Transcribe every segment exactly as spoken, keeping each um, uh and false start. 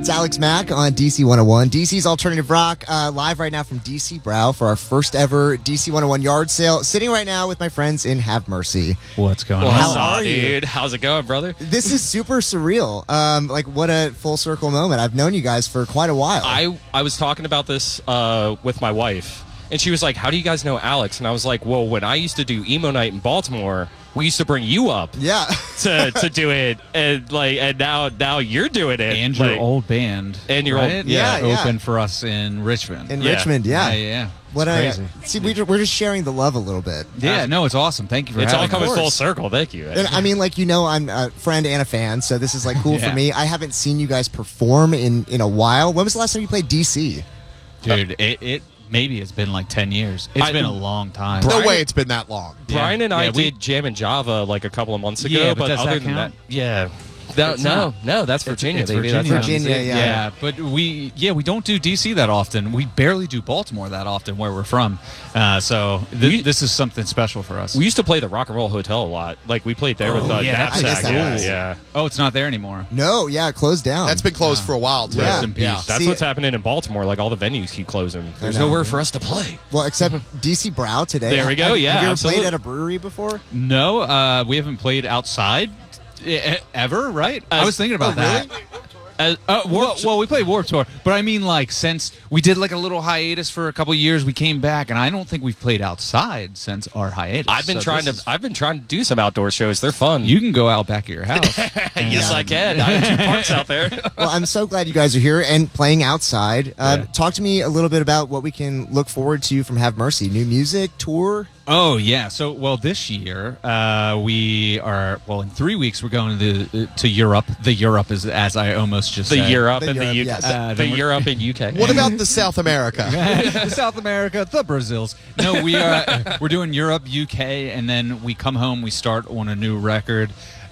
It's Alex Mack on D C one oh one. D C's Alternative Rock, uh, live right now from D C Brow for our first ever D C one oh one yard sale. Sitting right now with my friends in Have Mercy. What's going well, on? How How are you? dude? How's it going, brother? This is super surreal. Um, like, what a full circle moment. I've known you guys for quite a while. I, I was talking about this uh, with my wife, and she was like, how do you guys know Alex? And I was like, well, when I used to do emo night in Baltimore, we used to bring you up yeah. to, to do it, and like, and now now you're doing it. And your like, old band. And your right? old- yeah, yeah. Opened for us in Richmond. in Yeah. Richmond, yeah. yeah, yeah. What It's a, crazy. see, we, we're just sharing the love a little bit. Yeah, no, it's awesome. Thank you for It's all having coming us. course. full circle. Thank you. And I mean, like, you know, I'm a friend and a fan, so this is like cool Yeah. for me. I haven't seen you guys perform in, in a while. When was the last time you played D C? Dude, it, it maybe it's been like ten years. It's I- been a long time. No Brian- way it's been that long. Brian and I Yeah, we- did Jam and Java like a couple of months ago, Yeah, but does other that than count? that, yeah. No, It's no, not. no, that's Virginia, It's baby. That's Virginia. Virginia, yeah. Yeah, but we yeah we don't do D C that often. We barely do Baltimore that often, where we're from. Uh, so th- We- this is something special for us. We used to play the Rock and Roll Hotel a lot. Like we played there with Oh, uh, yeah, Knapsack. I guess that yeah, was- yeah. oh, it's not there anymore. No, yeah, it closed down. That's been closed for a while, too. Yeah. Rest in peace. Yeah. That's See- what's happening in Baltimore. Like all the venues keep closing. There's know. nowhere for us to play. Well, except D C Brow today. There we go, Have, yeah, Have you ever absolutely. played at a brewery before? No, uh, we haven't played outside e- ever, right? I was thinking about oh, really? that. Uh, uh, well, well, we played Warped Tour, but I mean, like, since we did like a little hiatus for a couple years, we came back, and I don't think we've played outside since our hiatus. I've been So trying to. this is- I've been trying to do some outdoor shows. They're fun. You can go out back at your house. yes, I can. I have two parks out there. Well, I'm so glad you guys are here and playing outside. Uh, Yeah. Talk to me a little bit about what we can look forward to from Have Mercy. New music, tour? Oh yeah. So well, this year uh, we are well in three weeks we're going to the, to Europe. The Europe is as I almost just The said. Europe The and the Europe, U K. yes. The, Uh, the then we're- Europe and U K. What about the South America? South America, the Brazils. No, we are we're doing Europe, U K, and then we come home. We start on a new record,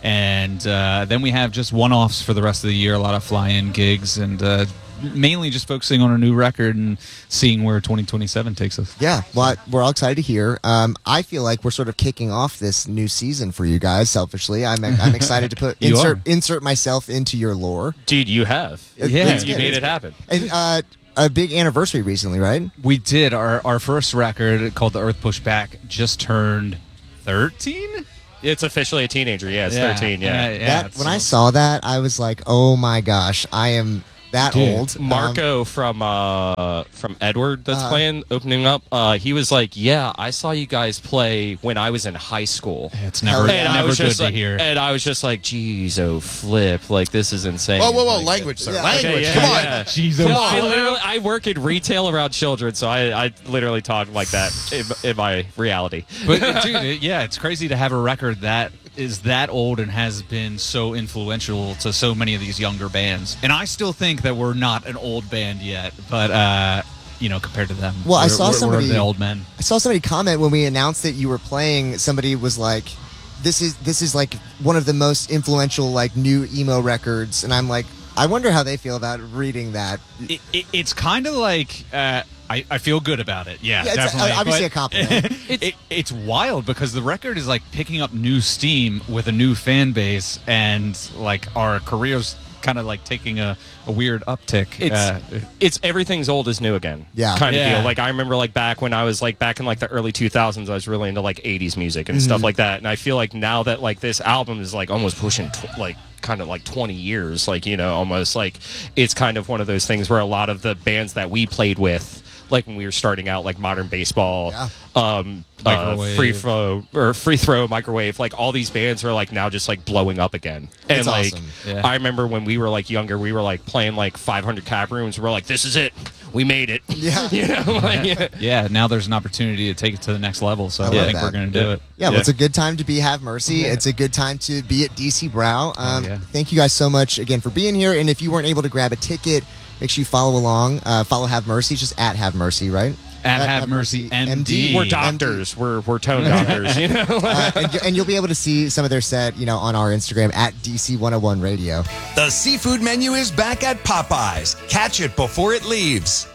and uh, then we have just one-offs for the rest of the year. A lot of fly-in gigs, and uh, mainly just focusing on a new record and seeing where twenty twenty-seven takes us. Yeah, well, I- we're all excited to hear. Um, I feel like we're sort of kicking off this new season for you guys. Selfishly, I'm I'm excited to put You insert are. insert myself into your lore. Dude, you have. Yeah. you made it happen. And uh, a big anniversary recently, right? We did our our first record called The Earth Pushed Back just turned thirteen. It's officially a teenager. Yeah, it's thirteen. Yeah. yeah. that it's- when I saw that, I was like, oh my gosh, I am that Dude, old. Um, Marco from uh, from Edward that's Uh-huh. playing opening up. Uh, he was like, "Yeah, I saw you guys play when I was in high school." It's never, Hell yeah. And I never was good just to like, hear. and I was just like, "Geez, oh flip! Like this is insane." Whoa, whoa, whoa. Like, Language, sir. Yeah. Language. Okay, yeah, Come on. yeah. Jesus. Well, I literally I work in retail around children, so I, I literally talk like that in, in my reality. But dude, it, yeah, it's crazy to have a record that is that old and has been so influential to so many of these younger bands. And I still think that we're not an old band yet, but uh, you know, compared to them, Well, I we're- saw we're, we're somebody- the old men. I saw somebody comment when we announced that you were playing. Somebody was like, "This is this is like one of the most influential like new emo records," and I'm like, I wonder how they feel about reading that. It, it, it's kind of like uh, I, I feel good about it. Yeah, Yeah, it's definitely. uh, obviously But a compliment. it, it's wild because the record is like picking up new steam with a new fan base, and like our careers kind of like taking a, a weird uptick. It's uh, it's everything's old is new again. Yeah. kind of Yeah. deal. Like I remember like back when I was like back in like the early two thousands, I was really into like eighties music and stuff like that. And I feel like now that like this album is like almost pushing tw- like kind of like twenty years, like you know, almost like it's kind of one of those things where a lot of the bands that we played with, like when we were starting out, like Modern Baseball, Yeah. um, uh, Microwave. free throw or free throw, microwave, like all these bands are like now just like blowing up again. And It's like awesome. Yeah. I remember when we were like younger, we were like playing like five hundred cap rooms. We're like, this is it, we made it. Yeah. you know, like, yeah. yeah, now there's an opportunity to take it to the next level. So I I, love think that. we're going to do Yeah. it. Yeah, well, Yeah. it's a good time to be Have Mercy. It's a good time to be at D C Brow. Um, yeah. Thank you guys so much again for being here. And if you weren't able to grab a ticket, make sure you follow along. Uh, follow Have Mercy, just at Have Mercy, right? At At Have Have Mercy Mercy M M D. D. We're doctors. We're we're tone doctors. You know. Uh, and, you- and you'll be able to see some of their set, you know, on our Instagram at D C one oh one Radio. The seafood menu is back at Popeyes. Catch it before it leaves.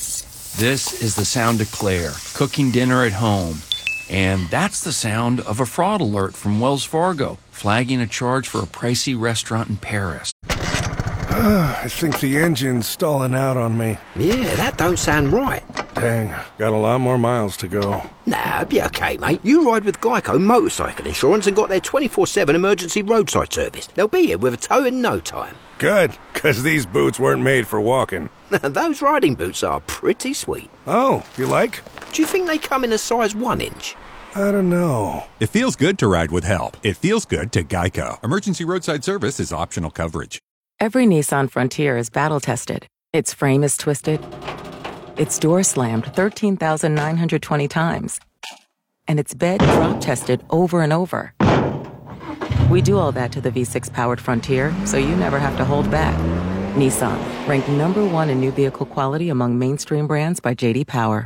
This is the sound of Claire cooking dinner at home. And that's the sound of a fraud alert from Wells Fargo, flagging a charge for a pricey restaurant in Paris. I think the engine's stalling out on me. Yeah, that don't sound right. Dang, got a lot more miles to go. Nah, be okay, mate. You ride with Geico Motorcycle Insurance and got their twenty-four seven emergency roadside service. They'll be here with a tow in no time. Good, because these boots weren't made for walking. Those riding boots are pretty sweet. Oh, you like? Do you think they come in a size one inch? I don't know. It feels good to ride with help. It feels good to Geico. Emergency roadside service is optional coverage. Every Nissan Frontier is battle-tested. Its frame is twisted. Its door slammed thirteen thousand nine hundred twenty times. And its bed drop-tested over and over. We do all that to the V six powered Frontier, so you never have to hold back. Nissan, ranked number one in new vehicle quality among mainstream brands by J D Power.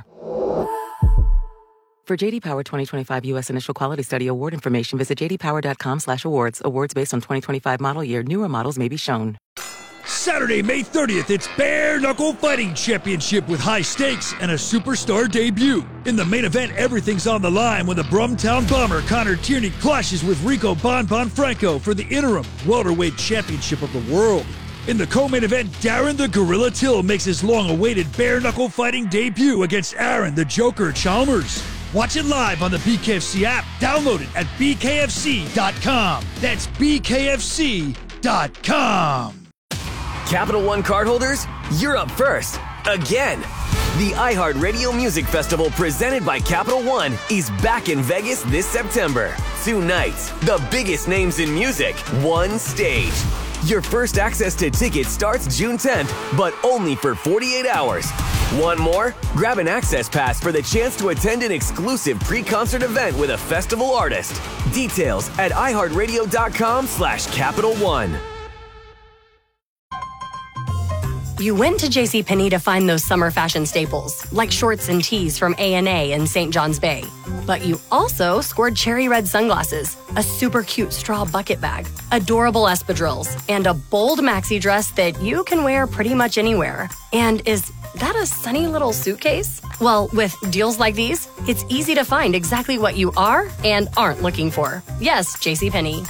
For J D Power twenty twenty-five U S Initial Quality Study Award information, visit j d power dot com slash awards. Awards based on twenty twenty-five model year. Newer models may be shown. Saturday, May thirtieth, it's Bare Knuckle Fighting Championship with high stakes and a superstar debut. In the main event, everything's on the line when the Brumtown Bomber Connor Tierney clashes with Rico Bon Bon Franco for the interim welterweight championship of the world. In the co-main event, Darren the Gorilla Till makes his long-awaited bare knuckle fighting debut against Aaron the Joker Chalmers. Watch it live on the B K F C app. Download it at b k f c dot com. That's b k f c dot com. Capital One cardholders, you're up first. Again. The iHeartRadio Music Festival presented by Capital One is back in Vegas this September. Two nights, the biggest names in music, one stage. Your first access to tickets starts June tenth, but only for forty-eight hours. Want more? Grab an access pass for the chance to attend an exclusive pre-concert event with a festival artist. Details at iHeartRadio.com slash Capital One. You went to JCPenney to find those summer fashion staples, like shorts and tees from A and A in Saint John's Bay. But you also scored cherry red sunglasses, a super cute straw bucket bag, adorable espadrilles, and a bold maxi dress that you can wear pretty much anywhere. And is that a sunny little suitcase? Well, with deals like these, it's easy to find exactly what you are and aren't looking for. Yes, JCPenney.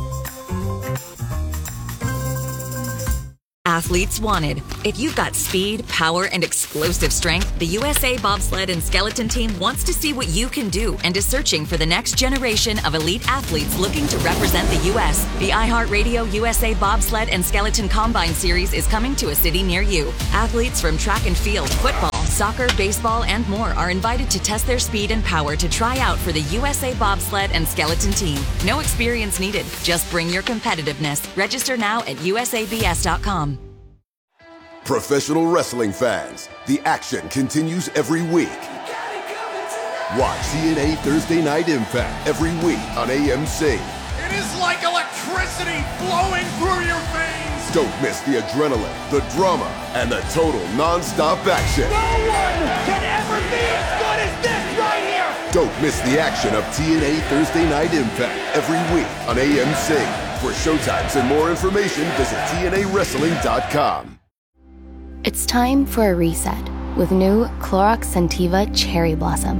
Athletes wanted. If you've got speed, power, and explosive strength, the U S A Bobsled and Skeleton Team wants to see what you can do and is searching for the next generation of elite athletes looking to represent the U S. The iHeartRadio U S A Bobsled and Skeleton Combine Series is coming to a city near you. Athletes from track and field, football, soccer, baseball, and more are invited to test their speed and power to try out for the U S A Bobsled and Skeleton Team. No experience needed. Just bring your competitiveness. Register now at u s a b s dot com. Professional wrestling fans, the action continues every week. Watch T N A Thursday Night Impact every week on A M C. It is like electricity flowing through your veins. Don't miss the adrenaline, the drama, and the total non-stop action. No one can ever be as good as this right here. Don't miss the action of T N A Thursday Night Impact every week on A M C. For showtimes and more information, visit T N A wrestling dot com. It's time for a reset with new Clorox Scentiva Cherry Blossom.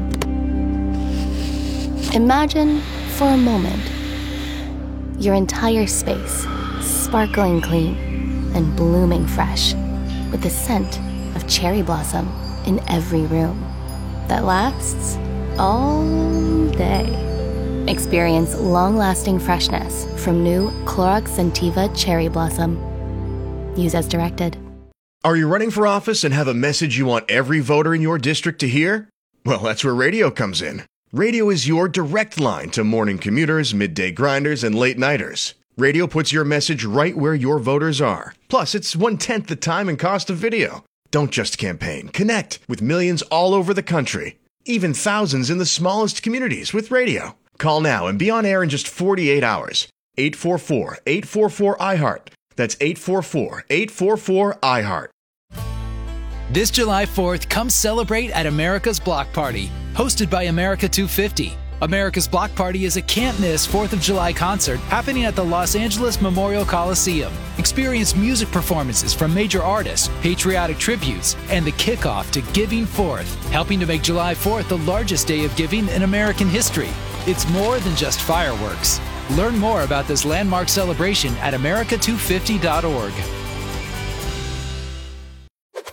Imagine, for a moment, your entire space sparkling clean and blooming fresh with the scent of cherry blossom in every room that lasts all day. Experience long-lasting freshness from new Clorox Scentiva Cherry Blossom. Use as directed. Are you running for office and have a message you want every voter in your district to hear? Well, that's where radio comes in. Radio is your direct line to morning commuters, midday grinders, and late nighters. Radio puts your message right where your voters are. Plus, it's one-tenth the time and cost of video. Don't just campaign. Connect with millions all over the country. Even thousands in the smallest communities with radio. Call now and be on air in just forty-eight hours. eight four four, eight four four, I heart. That's eight four four, eight four four, I heart. This July fourth, come celebrate at America's Block Party, hosted by America two fifty. America's Block Party is a can't-miss fourth of July concert happening at the Los Angeles Memorial Coliseum. Experience music performances from major artists, patriotic tributes, and the kickoff to Giving Fourth, helping to make July fourth the largest day of giving in American history. It's more than just fireworks. Learn more about this landmark celebration at america two fifty dot org.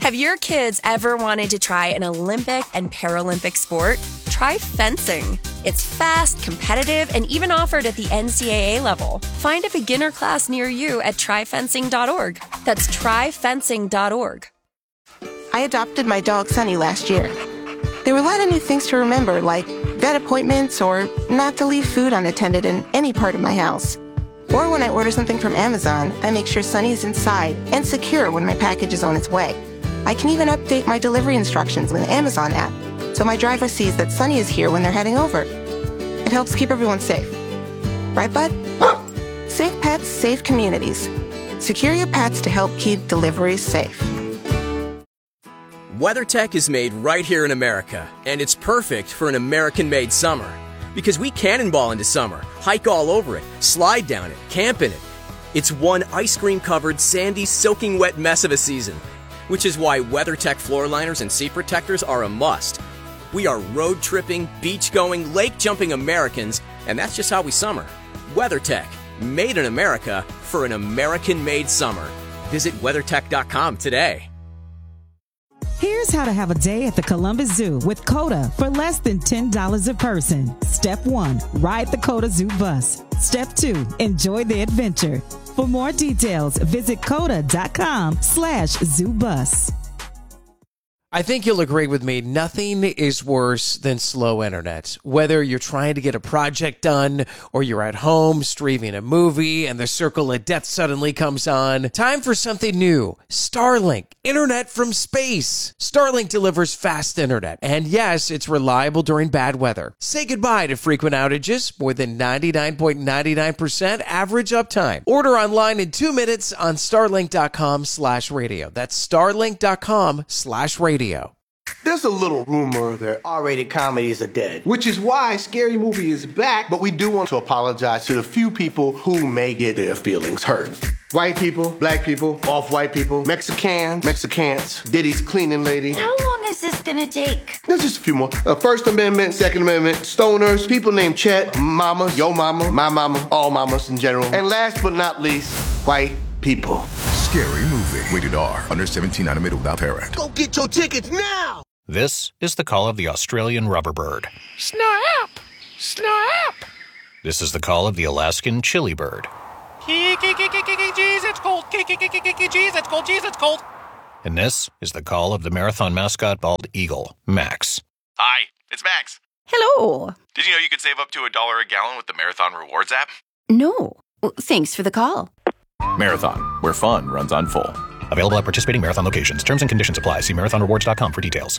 Have your kids ever wanted to try an Olympic and Paralympic sport? Try fencing. It's fast, competitive, and even offered at the N C double A level. Find a beginner class near you at try fencing dot org. That's try fencing dot org. I adopted my dog Sunny last year. There were a lot of new things to remember, like vet appointments or not to leave food unattended in any part of my house. Or when I order something from Amazon, I make sure Sunny is inside and secure when my package is on its way. I can even update my delivery instructions with the Amazon app, so my driver sees that Sunny is here when they're heading over. It helps keep everyone safe. Right, bud? Safe pets, safe communities. Secure your pets to help keep deliveries safe. WeatherTech is made right here in America, and it's perfect for an American-made summer. Because we cannonball into summer, hike all over it, slide down it, camp in it. It's one ice cream-covered, sandy, soaking wet mess of a season, which is why WeatherTech floor liners and seat protectors are a must. We are road-tripping, beach-going, lake-jumping Americans, and that's just how we summer. WeatherTech, made in America for an American-made summer. Visit weathertech dot com today. Here's how to have a day at the Columbus Zoo with COTA for less than ten dollars a person. Step one, ride the COTA Zoo bus. Step two, enjoy the adventure. For more details, visit coda dot com slash zoo bus. I think you'll agree with me, nothing is worse than slow internet. Whether you're trying to get a project done or you're at home streaming a movie and the circle of death suddenly comes on, time for something new. Starlink, internet from space. Starlink delivers fast internet, and yes, it's reliable during bad weather. Say goodbye to frequent outages, more than ninety-nine point nine nine percent average uptime. Order online in two minutes on starlink dot com slash radio. That's starlink dot com slash radio. There's a little rumor that R-rated comedies are dead, which is why Scary Movie is back, but we do want to apologize to the few people who may get their feelings hurt. White people, black people, off-white people, Mexicans, Mexicans, Diddy's cleaning lady. How long is this gonna take? There's just a few more. Uh, First Amendment, Second Amendment, stoners, people named Chet, mama, yo mama, my mama, all mamas in general. And last but not least, white people. Scary Movie. Rated R. Under seventeen, not admitted without parent. Go get your tickets now! This is the call of the Australian rubberbird. Snap! Snap! This is the call of the Alaskan chili bird. Jeez, it's cold. Jeez, it's cold. Jeez, it's cold. And this is the call of the marathon mascot bald eagle, Max. Hi, it's Max. Hello. Did you know you could save up to a dollar a gallon with the Marathon Rewards app? No. Well, thanks for the call. Marathon, where fun runs on full. Available at participating Marathon locations. Terms and conditions apply. See marathon rewards dot com for details.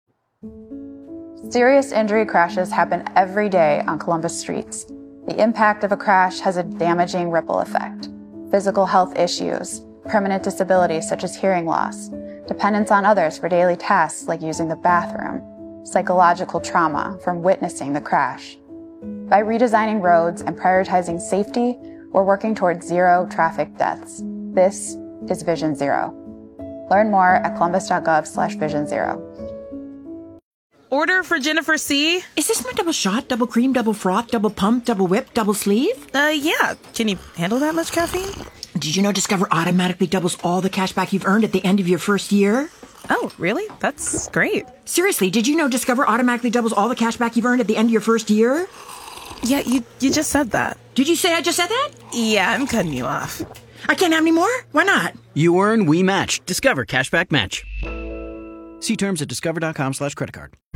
Serious injury crashes happen every day on Columbus streets. The impact of a crash has a damaging ripple effect. Physical health issues, permanent disabilities such as hearing loss, dependence on others for daily tasks like using the bathroom, psychological trauma from witnessing the crash. By redesigning roads and prioritizing safety, we're working towards zero traffic deaths. This is Vision Zero. Learn more at columbus dot gov slash vision zero. Order for Jennifer C. Is this my double shot, double cream, double froth, double pump, double whip, double sleeve? Uh, yeah. Can you handle that much caffeine? Did you know Discover automatically doubles all the cash back you've earned at the end of your first year? Oh, really? That's great. Seriously, did you know Discover automatically doubles all the cash back you've earned at the end of your first year? Yeah, you you just said that. Did you say I just said that? Yeah, I'm cutting you off. I can't have any more? Why not? You earn, we match. Discover Cashback Match. See terms at discover dot com slash credit card.